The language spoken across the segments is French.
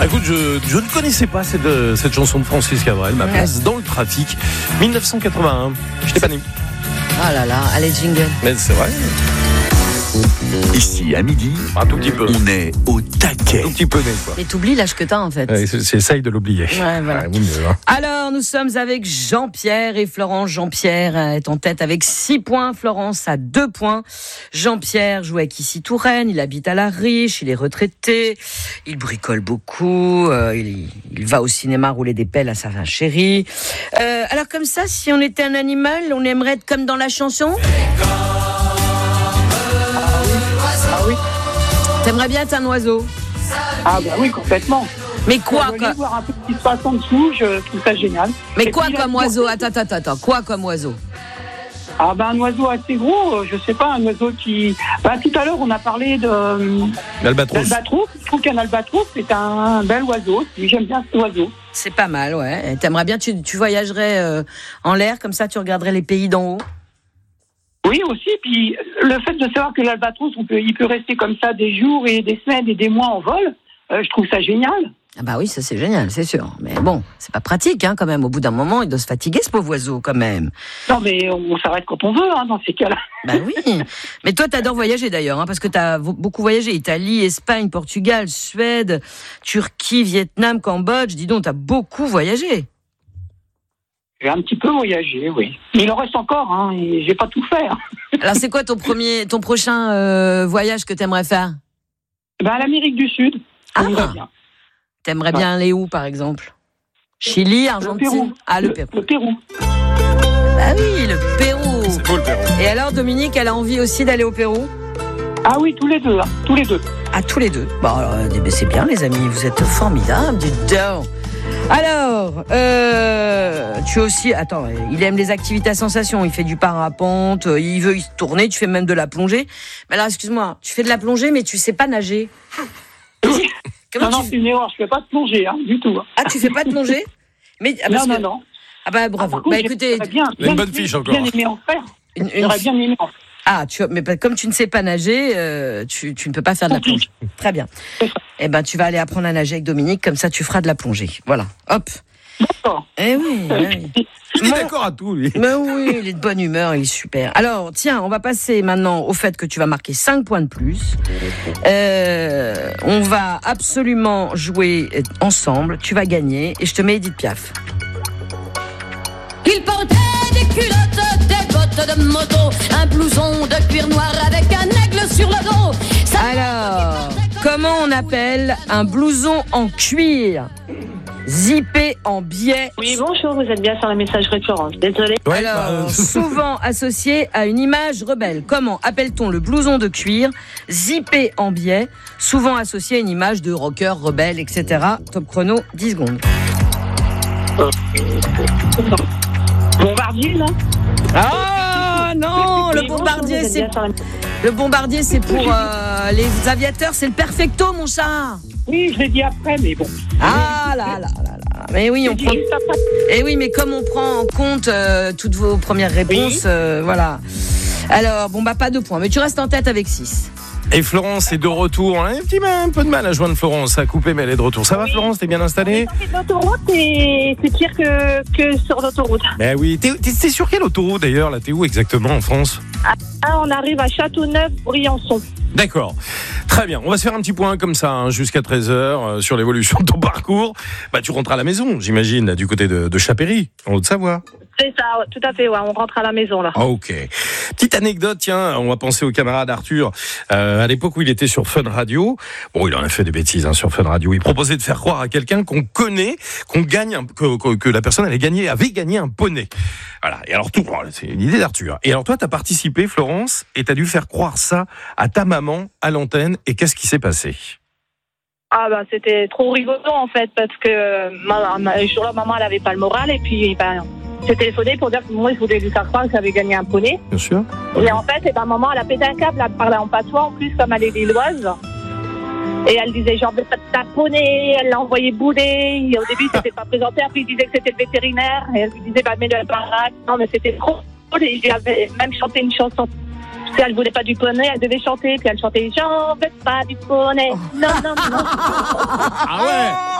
Écoute, je ne connaissais pas cette chanson de Francis Cabrel, Ma place dans le trafic, 1981. Je t'ai pas né. Ah là là, allez jingle. Mais c'est vrai. Ici, à midi, Un tout petit peu. on est au taquet. Un tout petit peu né, quoi. Mais t'oublies l'âge que t'as en fait. Ouais, j'essaye de l'oublier. Ouais, voilà. Ouais, mieux, hein. Alors, nous sommes avec Jean-Pierre et Florence. Jean-Pierre est en tête avec 6 points. Florence a 2 points. Jean-Pierre joue avec Issy Touraine. Il habite à La Riche. Il est retraité. Il bricole beaucoup. Il va au cinéma rouler des pelles à sa chérie. Alors, comme ça, si on était un animal, on aimerait être comme dans la chanson? Ah oui. T'aimerais bien être un oiseau? Ah bah oui, complètement. Mais quoi, Je veux voir un peu ce qui se passe en dessous, je trouve ça génial. Mais Et quoi puis, comme oiseau? Attends. Quoi comme oiseau? Ah bah un oiseau assez gros, je sais pas, un oiseau qui... Bah tout à l'heure, on a parlé L'albatros. d'albatros. Je trouve qu'un albatros, c'est un bel oiseau. J'aime bien cet oiseau. C'est pas mal, ouais. Et t'aimerais bien, tu voyagerais en l'air, comme ça tu regarderais les pays d'en haut? Oui, aussi. Puis le fait de savoir que l'albatros, il peut rester comme ça des jours et des semaines et des mois en vol, je trouve ça génial. Ah bah oui, ça c'est génial, c'est sûr. Mais bon, c'est pas pratique, hein, quand même. Au bout d'un moment, il doit se fatiguer, ce pauvre oiseau, quand même. Non, mais on s'arrête quand on veut, hein, dans ces cas-là. Bah oui. Mais toi, t'adores voyager d'ailleurs, hein, parce que t'as beaucoup voyagé. Italie, Espagne, Portugal, Suède, Turquie, Vietnam, Cambodge. Dis donc, t'as beaucoup voyagé. J'ai un petit peu voyagé, oui. Mais il en reste encore, hein, et j'ai pas tout fait. Hein. Alors, c'est quoi ton prochain voyage que t'aimerais faire? Ben, l'Amérique du Sud, ça me va bien. T'aimerais bien aller où, par exemple? Chili, Argentine? Le Pérou. Ah, le Pérou. Le Pérou. Ah oui, le Pérou. C'est beau le Pérou. Et alors, Dominique, elle a envie aussi d'aller au Pérou? Ah oui, tous les deux, hein, tous les deux. Ah, tous les deux. Bon, alors, c'est bien, les amis, vous êtes formidables, dites donc. Alors, tu aussi... Attends, il aime les activités à sensation, il fait du parapente, il veut y tourner, tu fais même de la plongée. Mais alors, excuse-moi, tu fais de la plongée, mais tu sais pas nager. Comment Non, c'est une erreur, je fais pas de plongée, hein, du tout. Hein. Ah, tu fais pas de plongée? Mais, Non. Ah bah, bravo. Par contre, écoutez... Une bonne fiche encore. Bien aimé en faire. J'aurais bien aimé en faire. Ah, mais comme tu ne sais pas nager, tu ne peux pas faire de la plongée. Très bien. Eh ben, tu vas aller apprendre à nager avec Dominique, comme ça tu feras de la plongée. Voilà, hop. D'accord. Eh oui. Il est d'accord à tout, lui. Mais oui, il est de bonne humeur, il est super. Alors, tiens, on va passer maintenant au fait que tu vas marquer 5 points de plus. On va absolument jouer ensemble. Tu vas gagner et je te mets Edith Piaf. Il portait des culottes, des bottes de moto, un blouson de cuir noir avec un aigle sur le dos. Alors, comment on appelle un blouson en cuir zippé en biais? Oui, bonjour, vous êtes bien sur la messagerie de Florence. Désolée. Ouais, Alors, souvent associé à une image rebelle. Comment appelle-t-on le blouson de cuir zippé en biais, souvent associé à une image de rocker, rebelle, etc. Top chrono, 10 secondes. Bombardier, là. Ah non, le bombardier, Bonjour, vous êtes c'est bien sur la- le bombardier, c'est pour les aviateurs, c'est le perfecto, mon chat. Oui, je l'ai dit après, mais bon. Ah là. Mais oui, on prend. Eh oui, mais comme on prend en compte toutes vos premières réponses, voilà. Alors, bon, bah, pas 2 points, mais tu restes en tête avec 6. Et Florence est de retour. On a un peu de mal à joindre Florence. Ça a coupé, mais elle est de retour. Ça va, Florence? T'es bien installée? L'autoroute, c'est pire que sur l'autoroute. Ben oui. T'es sur quelle autoroute d'ailleurs? Là, t'es où exactement en France? Ah, on arrive à Châteauneuf-Briançon. D'accord. Très bien. On va se faire un petit point comme ça, hein, jusqu'à 13h, sur l'évolution de ton parcours. Bah, tu rentres à la maison, j'imagine, là, du côté de Chapéry, en Haute-Savoie. C'est ça, tout à fait, ouais, on rentre à la maison, là. Ah, ok. Petite anecdote, tiens, on va penser au camarade Arthur. À l'époque où il était sur Fun Radio, bon, il en a fait des bêtises, hein, sur Fun Radio. Il proposait de faire croire à quelqu'un qu'on connaît, que la personne avait gagné un poney. Voilà. Et alors, c'est une idée d'Arthur. Et alors, toi, t'as participé, Florence, et t'as dû faire croire ça à ta maman à l'antenne. Et qu'est-ce qui s'est passé? Ah, bah, c'était trop rigolo, en fait, parce que ce jour-là, maman, elle avait pas le moral, et puis, j'ai téléphoné pour dire que moi, je voulais lui faire croire que j'avais gagné un poney. Bien sûr. Et en fait, maman, elle a pété un câble, elle parlait en patois, en plus, comme elle est lilloise. Et elle disait, j'en veux pas de ta poney, elle l'a envoyé bouler. Et au début, il s'était pas présenté, après, il disait que c'était le vétérinaire. Et elle lui disait, bah, mets de la baraque. Non, mais c'était trop cool. Et j'avais même chanté une chanson. Parce qu'elle voulait pas du poney, elle devait chanter. Puis elle chantait, j'en veux pas du poney. Non. Ah ouais.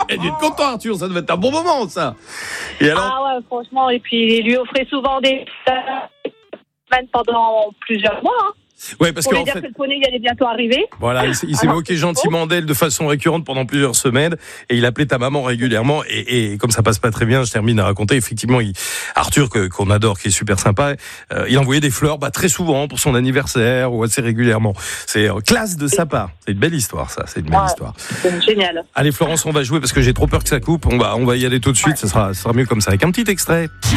Il a dû être content, Arthur, ça devait être un bon moment, ça. Et alors? Ah ouais, franchement, et puis il lui offrait souvent des semaines pendant plusieurs mois. Hein. Ouais, parce Pour lui qu'en dire fait, que le poney il allait bientôt arriver. voilà, il s'est moqué gentiment d'elle de façon récurrente pendant plusieurs semaines, et il appelait ta maman régulièrement, et comme ça passe pas très bien, je termine à raconter, effectivement, Arthur, qu'on adore, qui est super sympa, il envoyait des fleurs, très souvent, pour son anniversaire, ou assez régulièrement. C'est classe de sa part. C'est une belle histoire, ça, c'est une belle histoire. C'est génial. Allez, Florence, on va jouer, parce que j'ai trop peur que ça coupe, on va y aller tout de suite, ça sera mieux comme ça, avec un petit extrait.